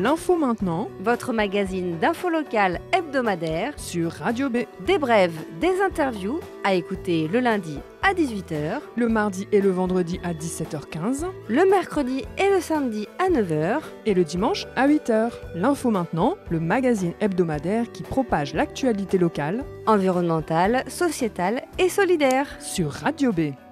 L'info maintenant, votre magazine d'info locale hebdomadaire sur Radio B. Des brèves, des interviews à écouter le lundi à 18h, Le mardi et le vendredi à 17h15 le mercredi et le samedi à 9h et le dimanche à 8h. L'info maintenant, le magazine hebdomadaire qui propage l'actualité locale, environnementale, sociétale et solidaire. sur Radio B.